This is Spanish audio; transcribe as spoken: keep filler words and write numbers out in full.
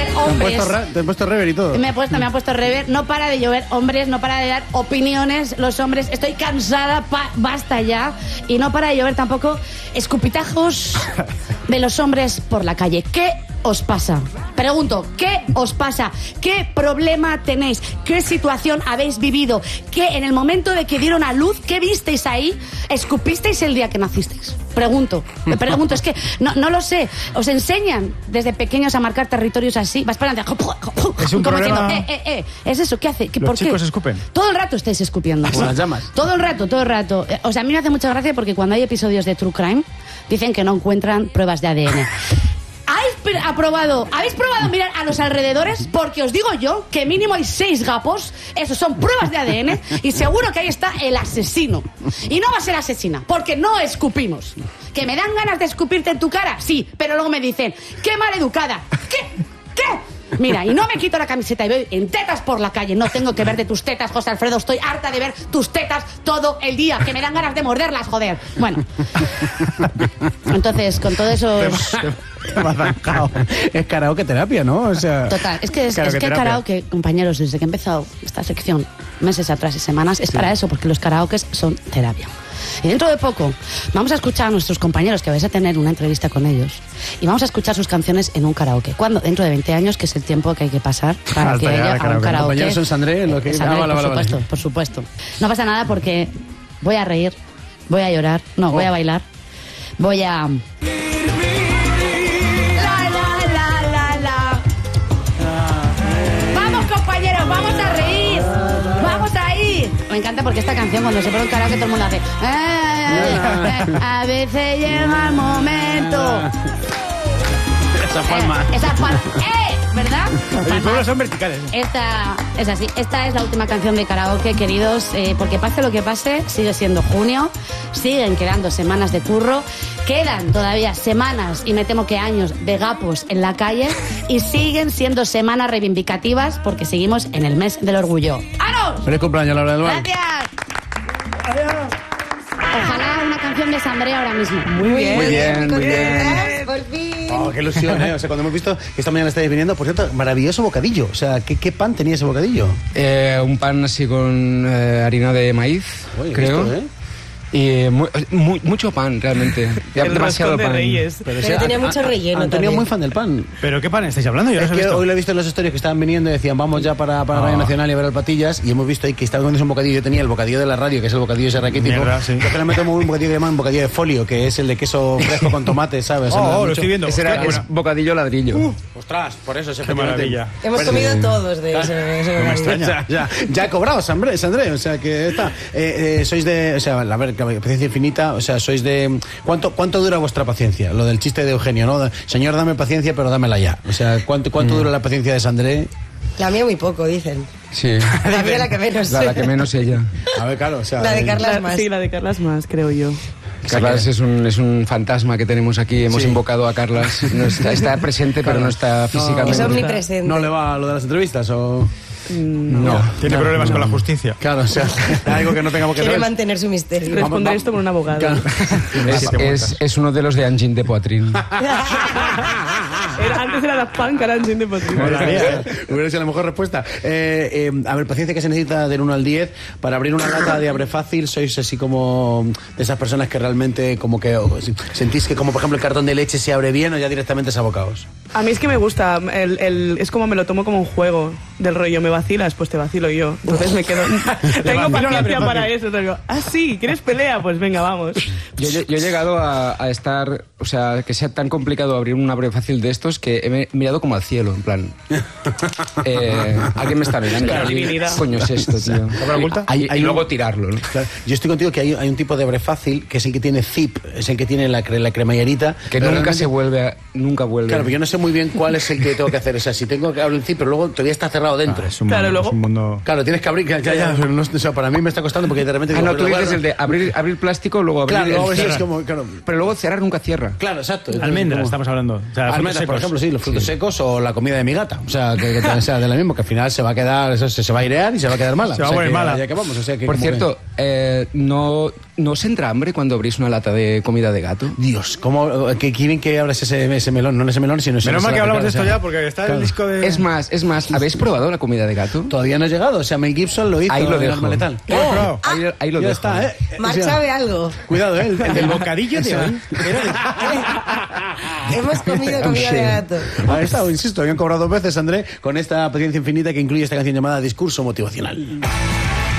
hombres. Te han puesto, te han puesto rever y todo. Me, he puesto, me han puesto rever. No para de llover hombres, no para de dar opiniones los hombres. Estoy cansada, pa, basta ya. Y no para de llover tampoco escupitajos de los hombres por la calle. ¿Qué os pasa? Pregunto, ¿qué os pasa? ¿Qué problema tenéis? ¿Qué situación habéis vivido? ¿Qué en el momento de que dieron a luz, qué visteis ahí? ¿Escupisteis el día que nacisteis? Pregunto, me pregunto, es que no, no lo sé. ¿Os enseñan desde pequeños a marcar territorios así? Vas para adelante. Es un como problema... diciendo, eh, eh, eh, es eso, ¿qué hace? ¿Qué, Los ¿Por qué? chicos escupen. Todo el rato estáis escupiendo. Como las llamas. Todo el rato, todo el rato. O sea, a mí me hace mucha gracia porque cuando hay episodios de True Crime, dicen que no encuentran pruebas de A D N. ¿Habéis aprobado, ¿Habéis probado mirar a los alrededores? Porque os digo yo que mínimo hay seis gapos. Esos son pruebas de A D N. Y seguro que ahí está el asesino. Y no va a ser asesina, porque no escupimos. ¿Que me dan ganas de escupirte en tu cara? Sí, pero luego me dicen, ¡qué maleducada! ¿Qué? ¿Qué? Mira, y no me quito la camiseta y voy en tetas por la calle. No tengo que ver de tus tetas, José Alfredo. Estoy harta de ver tus tetas todo el día, que me dan ganas de morderlas, joder. Bueno. Entonces, con todo eso... Es karaoke terapia, ¿no? O sea, total, es que es, es que karaoke, compañeros, desde que he empezado esta sección, meses atrás y semanas, es sí. para eso, porque los karaokes son terapia. Y dentro de poco vamos a escuchar a nuestros compañeros, que vais a tener una entrevista con ellos, y vamos a escuchar sus canciones en un karaoke. ¿Cuándo? Dentro de veinte años, que es el tiempo que hay que pasar para Hasta que haya karaoke. un karaoke. Compañeros son Sandré, lo que... Sandré, ah, vale, por vale, supuesto, vale. por supuesto. No pasa nada porque voy a reír, voy a llorar, no, oh. voy a bailar, voy a... ¡Vamos a reír! ¡Vamos ahí! Me encanta porque esta canción, cuando se pone un karaoke, todo el mundo hace... Eh, eh, eh, a veces llega el momento... Esa palma. Eh, esa palma. ¡Eh! ¿Verdad? Los pueblos son verticales. Esta es así. Esta es la última canción de karaoke, queridos, eh, porque pase lo que pase, sigue siendo junio, siguen quedando semanas de curro, quedan todavía semanas y me temo que años de gapos en la calle y siguen siendo semanas reivindicativas porque seguimos en el mes del orgullo. ¡Aros! ¡Feliz cumpleaños, Laura del Val! ¡Gracias! Ojalá una canción de Sandré ahora mismo. Muy bien. Muy bien, muy bien. Por fin. Oh, qué ilusión, ¿eh? O sea, cuando hemos visto que esta mañana estáis viniendo, por cierto, maravilloso bocadillo. O sea, ¿qué, qué pan tenía ese bocadillo? Eh, un pan así con eh, harina de maíz, Oye, creo. Visto, ¿eh? Y muy, muy, mucho pan, realmente. El demasiado de pan. Reyes. Pero, Pero o sea, tenía a, mucho relleno. Antonio también. muy fan del pan. ¿Pero qué pan estáis hablando? Yo es no que visto. hoy lo he visto en las historias que estaban viniendo y decían, vamos ya para, para oh. Radio Nacional y a ver al Patillas. Y hemos visto ahí que estaba comiendo un bocadillo. Yo tenía el bocadillo de la radio, que es el bocadillo ese raquítico. Mierda, sí. Yo me tomo un bocadillo que llaman bocadillo de folio, que es el de queso fresco con tomate, ¿sabes? Oh, oh lo estoy viendo. Ese era, es bocadillo ladrillo. Uh, ostras, por eso ese Qué maravilla. Hemos Pero, comido eh, todos de ese, ese me extraña. Ya, ya he cobrado, Sandré, Sandré, o sea que está. Eh, eh, sois de, o sea, a ver, paciencia infinita, o sea, sois de... ¿Cuánto, ¿Cuánto dura vuestra paciencia? Lo del chiste de Eugenio, ¿no? Señor, dame paciencia, pero dámela ya. O sea, ¿cuánto, cuánto mm. dura la paciencia de Sandré? La mía muy poco, dicen. Sí. La mía la que menos. La, la que menos ella. A ver, claro, o sea... La de Carlas la, más. Sí, la de Carlas más, creo yo. Carlas es un, es un fantasma que tenemos aquí. Hemos sí. invocado a Carlas. No está, está presente, claro. pero no está físicamente. Es omnipresente. ¿No le va a lo de las entrevistas o...? No. no. Tiene no, problemas no. con la justicia. Claro, o sea, algo que no tengamos que Quiere saber. mantener su misterio. Responder esto con un abogado. Claro. Es, es, es uno de los de Engine de Poitrine. Era, antes era la Punk, ahora Engine de Poitrine. Hubiera sido la mejor respuesta. Eh, eh, a ver, paciencia que se necesita del uno al diez para abrir una lata de Abre Fácil. Sois así como de esas personas que realmente como que o, sentís que como por ejemplo el cartón de leche se abre bien o ya directamente es abocaos. A mí es que me gusta, el, el, es como me lo tomo como un juego del rollo, me vacilas, pues te vacilo yo. Entonces me quedo... tengo paciencia para eso. Tengo, ah, sí, ¿quieres pelea? Pues venga, vamos. Yo, yo, yo he llegado a, a estar, o sea, que sea tan complicado abrir un Abre Fácil de estos que he mirado como al cielo, en plan... Eh, ¿a qué me está mirando? Claro, ¿Qué coño es esto, tío? Hay, hay y luego un, tirarlo, ¿no? Claro, yo estoy contigo que hay, hay un tipo de Abre Fácil que es el que tiene zip, es el que tiene la, la cremallerita. Que nunca realmente... se vuelve, a, nunca vuelve. Claro, pero yo no sé muy bien cuál es el que tengo que hacer. O sea, si tengo que abrir el zip, pero luego todavía está cerrado dentro. Ah, es un claro, mundo, luego... es un mundo... Claro, tienes que abrir, ya, ya, ya, no, o sea, para mí me está costando porque de repente... Ah, digo, no, tú dices el de abrir, abrir plástico, luego abrir claro, el luego cierra. es como, claro. Pero luego cerrar nunca cierra. Claro, exacto. Almendras, como... estamos hablando. O sea, almendras, por ejemplo, sí, los frutos sí. secos o la comida de mi gata. O sea, que, que también sea de la misma, que al final se va a quedar, eso, se, se va a airear y se va a quedar mala. Se va o sea, a poner que, mala. Ya que vamos, o sea, que por cierto, que... eh, no... ¿No os entra hambre cuando abrís una lata de comida de gato? Dios, ¿cómo que quieren que abras ese, ese melón? No ese melón, sino ese Menos mal que ese- hablamos de o sea, esto ya, porque está claro. el disco de... Es más, es más, ¿habéis probado la comida de gato? Todavía no ha llegado, o sea, Mel Gibson lo hizo. Ahí lo en dejo. Arma Letal. ¿Qué has probado? Ahí, ahí lo ya dejo. está, ¿eh? Mark O sea, sabe algo. Cuidado, ¿eh? El, El del bocadillo de hoy. Hemos comido comida de gato. Ahí está, insisto, habían cobrado dos veces, André, con esta paciencia infinita que incluye esta canción llamada Discurso Motivacional.